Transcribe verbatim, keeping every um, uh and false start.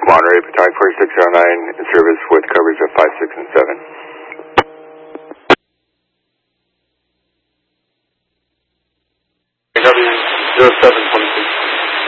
Monterey, Potomac forty-six oh nine, in service with coverage of five, six, and seven. W zero seven twenty.